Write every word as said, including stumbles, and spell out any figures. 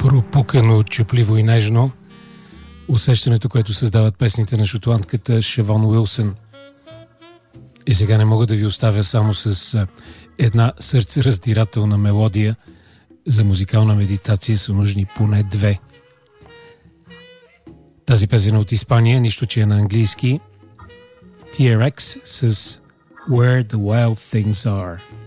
пропукано, чупливо и нежно. Усещането, което създават песните на шотландката Шевон Уилсън. И сега не мога да ви оставя само с една сърцераздирателна мелодия. За музикална медитация са нужни поне две. Тази песен от Испания, нищо че е на английски. Ти Ар Екс с Where the Wild Things Are.